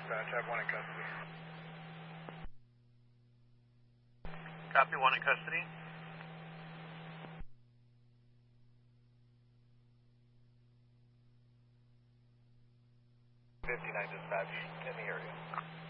dispatch. I have one in custody. Copy, one in custody. Dispatch in the area.